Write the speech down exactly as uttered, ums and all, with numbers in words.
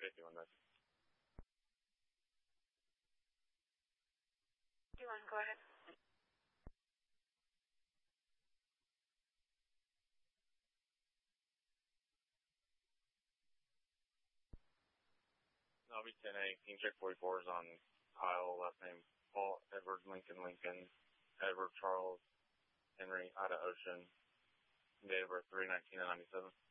fifty-one, that's fifty-one, go ahead. I'll be ten A. King Check forty-four is on Kyle, last name Paul, Edward, Lincoln, Lincoln, Edward, Charles, Henry, Ida, Ocean, date of birth three nineteen ninety-seven.